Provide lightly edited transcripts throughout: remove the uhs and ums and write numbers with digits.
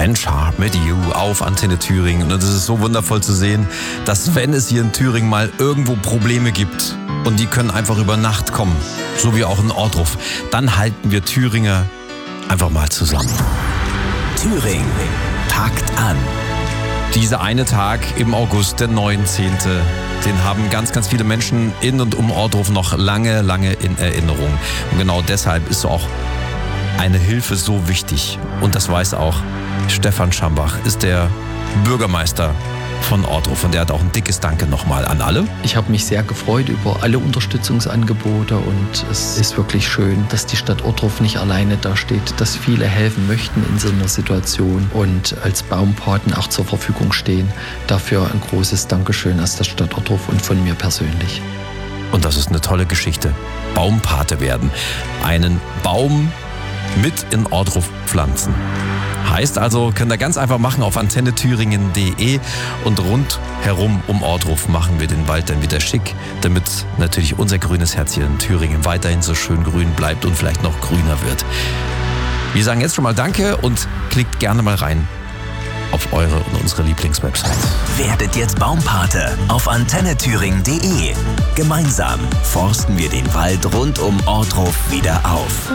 Ken Sharp mit You auf Antenne Thüringen. Und es ist so wundervoll zu sehen, dass wenn es hier in Thüringen mal irgendwo Probleme gibt und die können einfach über Nacht kommen, so wie auch in Ohrdruf, dann halten wir Thüringer einfach mal zusammen. Thüringen packt an. Dieser eine Tag im August, der 19., den haben ganz, ganz viele Menschen in und um Ohrdruf noch lange, lange in Erinnerung. Und genau deshalb ist auch eine Hilfe so wichtig. Und das weiß auch Stefan Schambach, ist der Bürgermeister von Ohrdruf. Und der hat auch ein dickes Danke nochmal an alle. Ich habe mich sehr gefreut über alle Unterstützungsangebote und es ist wirklich schön, dass die Stadt Ohrdruf nicht alleine dasteht, dass viele helfen möchten in so einer Situation und als Baumpaten auch zur Verfügung stehen. Dafür ein großes Dankeschön aus der Stadt Ohrdruf und von mir persönlich. Und das ist eine tolle Geschichte. Baumpate werden. Einen Baum mit in Ohrdruf pflanzen. Heißt also, könnt ihr ganz einfach machen auf antennethüringen.de und rundherum um Ohrdruf machen wir den Wald dann wieder schick, damit natürlich unser grünes Herz hier in Thüringen weiterhin so schön grün bleibt und vielleicht noch grüner wird. Wir sagen jetzt schon mal Danke und klickt gerne mal rein auf eure und unsere Lieblingswebsite. Werdet jetzt Baumpate auf antennethüringen.de. Gemeinsam forsten wir den Wald rund um Ohrdruf wieder auf.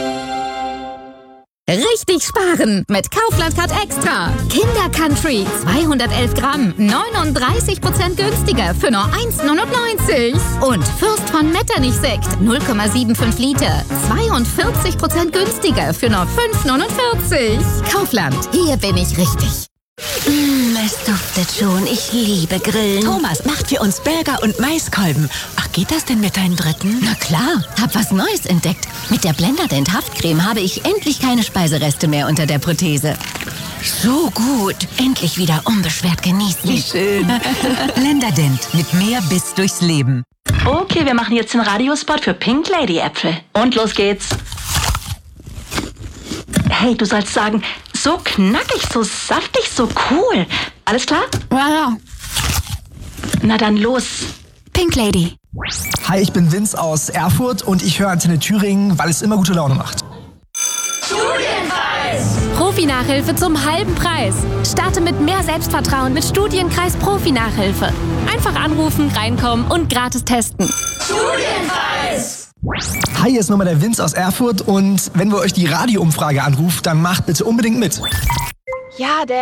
Richtig sparen mit Kaufland Card Extra. Kinder Country 211 Gramm, 39% günstiger für nur 1,99. Und Fürst von Metternich Sekt 0,75 Liter, 42% günstiger für nur 5,49. Kaufland, hier bin ich richtig. Es duftet schon. Ich liebe Grillen. Thomas macht für uns Burger und Maiskolben. Ach, geht das denn mit deinen Dritten? Na klar, hab was Neues entdeckt. Mit der Blenderdent Haftcreme habe ich endlich keine Speisereste mehr unter der Prothese. So gut. Endlich wieder unbeschwert genießen. Wie schön. Blenderdent mit mehr Biss durchs Leben. Okay, wir machen jetzt den Radiospot für Pink Lady Äpfel. Und los geht's. Hey, du sollst sagen, so knackig, so saftig, so cool. Alles klar? Ja. Na dann los. Pink Lady. Hi, ich bin Vince aus Erfurt und ich höre Antenne Thüringen, weil es immer gute Laune macht. Studienkreis! Profi-Nachhilfe zum halben Preis. Starte mit mehr Selbstvertrauen mit Studienkreis Profi-Nachhilfe. Einfach anrufen, reinkommen und gratis testen. Studienkreis! Hi, hier ist nochmal der Vince aus Erfurt und wenn wir euch die Radioumfrage anruft, dann macht bitte unbedingt mit. Ja, der